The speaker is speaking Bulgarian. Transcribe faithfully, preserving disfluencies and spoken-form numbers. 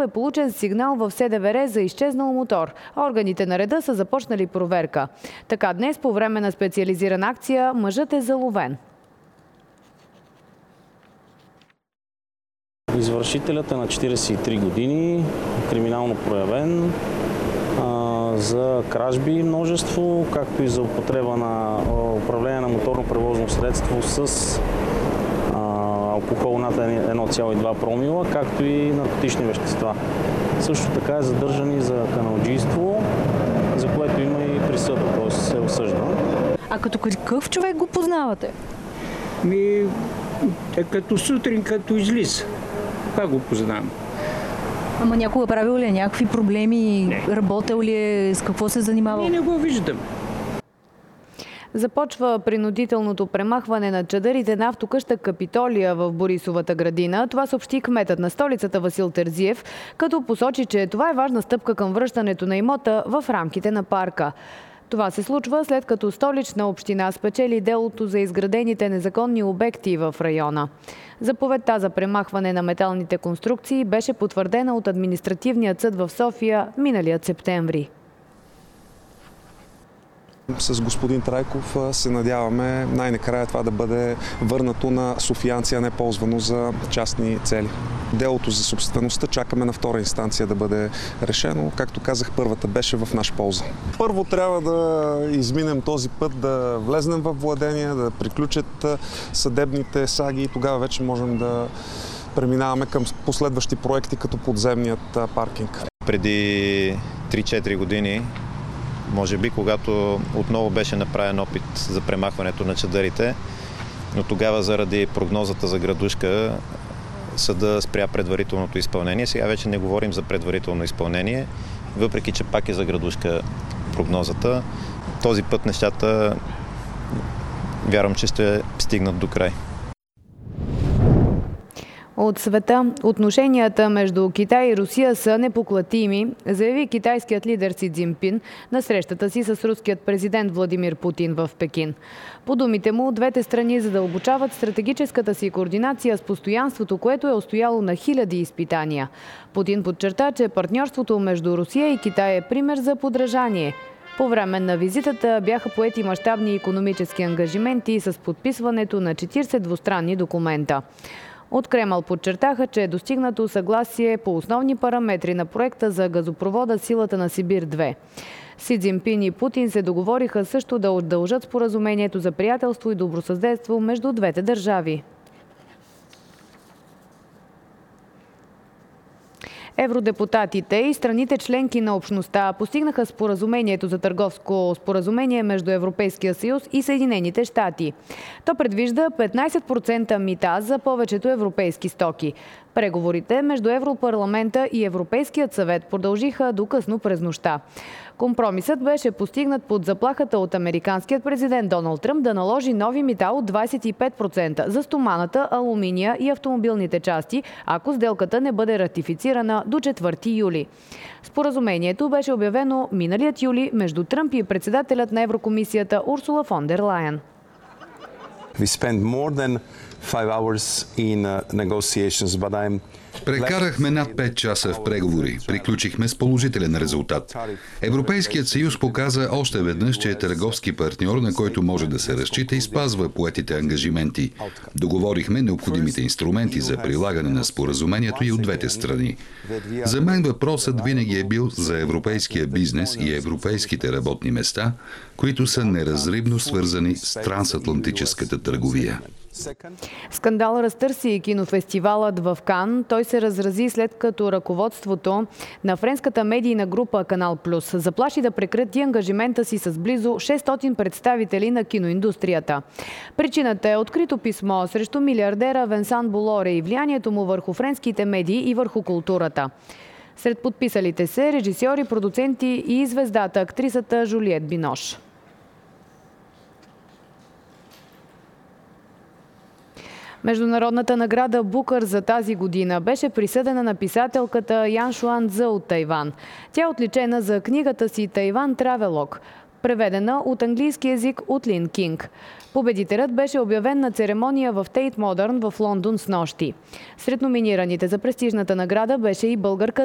е получен сигнал в СДВР за изчезнал мотор. Органите на реда са започнали проверка. Така днес, по време на специализирана акция, мъжът е заловен. Извършителят е на четиридесет и три години, криминално проявен, за кражби множество, както и за употреба на управление на моторно превозно средство с алкохол над едно цяло и две промила, както и наркотични вещества. Също така е задържан и за каналджийство, за което има и присъда, т.е. се осъжда. А като какъв човек го познавате? Ми, е като сутрин, като излиза. Това го познавам. Ама някога правил ли е някакви проблеми? Не. Работил ли е? С какво се занимавал? Не, не го виждам. Започва принудителното премахване на чадърите на автокъща Капитолия в Борисовата градина. Това съобщи кметът на столицата Васил Терзиев, като посочи, че това е важна стъпка към връщането на имота в рамките на парка. Това се случва след като Столична община спечели делото за изградените незаконни обекти в района. Заповедта за премахване на металните конструкции беше потвърдена от Административния съд в София миналият септември. С господин Трайков се надяваме най-накрая това да бъде върнато на софиянци, а не ползвано за частни цели. Делото за собствеността чакаме на втора инстанция да бъде решено. Както казах, първата беше в наша полза. Първо трябва да изминем този път, да влезнем в владение, да приключат съдебните саги и тогава вече можем да преминаваме към последващи проекти, като подземният паркинг. Преди три-четири години, може би, когато отново беше направен опит за премахването на чадърите, но тогава заради прогнозата за градушка съда спря предварителното изпълнение. Сега вече не говорим за предварително изпълнение, въпреки че пак е за градушка прогнозата. Този път нещата вярвам, че ще стигнат до край. От света отношенията между Китай и Русия са непоклатими, заяви китайският лидер Си Цзинпин на срещата си с руският президент Владимир Путин в Пекин. По думите му, двете страни задълбочават стратегическата си координация с постоянството, което е устояло на хиляди изпитания. Путин подчерта, че партньорството между Русия и Китай е пример за подражание. По време на визитата бяха поети мащабни икономически ангажименти с подписването на четиридесет двустранни документа. От Кремъл подчертаха, че е достигнато съгласие по основни параметри на проекта за газопровода Силата на Сибир-две. Си Цзинпин и Путин се договориха също да удължат споразумението за приятелство и добросъседство между двете държави. Евродепутатите и страните членки на общността постигнаха споразумението за търговско споразумение между Европейския съюз и Съединените щати. То предвижда петнайсет процента мита за повечето европейски стоки. Преговорите между Европарламента и Европейският съвет продължиха до късно през нощта. Компромисът беше постигнат под заплахата от американският президент Доналд Тръмп да наложи нови мита от двайсет и пет процента за стоманата, алуминия и автомобилните части, ако сделката не бъде ратифицирана до четвърти юли. Споразумението беше обявено миналият юли между Тръмп и председателят на Еврокомисията Урсула фон дер Лайен. Прекарахме над пет часа в преговори. Приключихме с положителен резултат. Европейският съюз показа още веднъж, че е търговски партньор, на който може да се разчита и спазва поетите ангажименти. Договорихме необходимите инструменти за прилагане на споразумението и от двете страни. За мен въпросът винаги е бил за европейския бизнес и европейските работни места, които са неразривно свързани с трансатлантическата търговия. Скандал разтърси и кинофестивалът в Кан. Той се разрази след като ръководството на френската медийна група Канал Плюс заплаши да прекрати ангажимента си с близо шестстотин представители на киноиндустрията. Причината е открито писмо срещу милиардера Венсан Болоре и влиянието му върху френските медии и върху културата. Сред подписалите се режисьори, продуценти и звездата актрисата Жулиет Бинош. Международната награда Букър за тази година беше присъдена на писателката Ян Шуан Цзъ от Тайван. Тя е отличена за книгата си «Тайван Травелог», преведена от английски език от Лин Кинг. Победителят беше обявен на церемония в Тейт Модърн в Лондон снощи. Сред номинираните за престижната награда беше и българка